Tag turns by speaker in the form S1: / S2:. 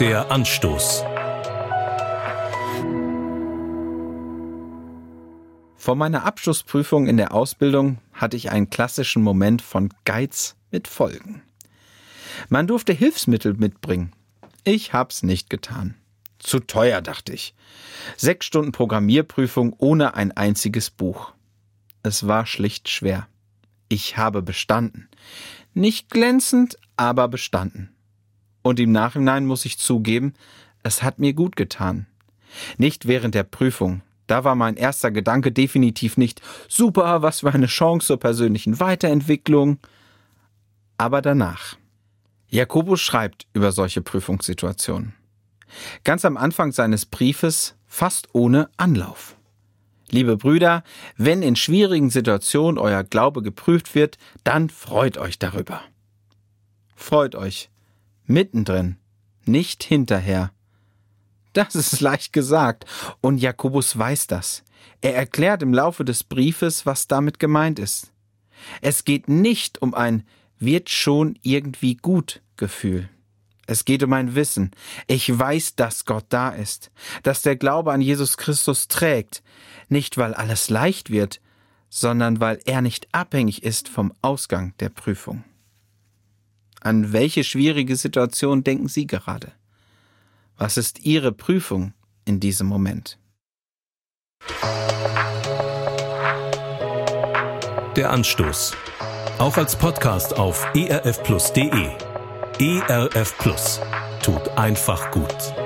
S1: Der Anstoß.
S2: Vor meiner Abschlussprüfung in der Ausbildung hatte ich einen klassischen Moment von Geiz mit Folgen. Man durfte Hilfsmittel mitbringen. Ich hab's nicht getan. Zu teuer, dachte ich. 6 Stunden Programmierprüfung ohne ein einziges Buch. Es war schlicht schwer. Ich habe bestanden. Nicht glänzend, aber bestanden. Und im Nachhinein muss ich zugeben, es hat mir gut getan. Nicht während der Prüfung. Da war mein erster Gedanke definitiv nicht, super, was für eine Chance zur persönlichen Weiterentwicklung. Aber danach. Jakobus schreibt über solche Prüfungssituationen. Ganz am Anfang seines Briefes, fast ohne Anlauf. Liebe Brüder, wenn in schwierigen Situationen euer Glaube geprüft wird, dann freut euch darüber. Freut euch. Mittendrin, nicht hinterher. Das ist leicht gesagt, und Jakobus weiß das. Er erklärt im Laufe des Briefes, was damit gemeint ist. Es geht nicht um ein wird schon irgendwie gut Gefühl. Es geht um ein Wissen. Ich weiß, dass Gott da ist, dass der Glaube an Jesus Christus trägt, nicht weil alles leicht wird, sondern weil er nicht abhängig ist vom Ausgang der Prüfung. An welche schwierige Situation denken Sie gerade? Was ist Ihre Prüfung in diesem Moment?
S1: Der Anstoß. Auch als Podcast auf erfplus.de. ERF Plus. Tut einfach gut.